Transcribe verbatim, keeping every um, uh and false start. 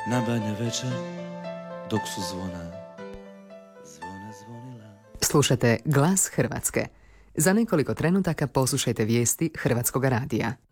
na Banja večer, dok su zvona, zvona zvonila. Slušate Glas Hrvatske. Za nekoliko trenutaka poslušajte vijesti Hrvatskog radija.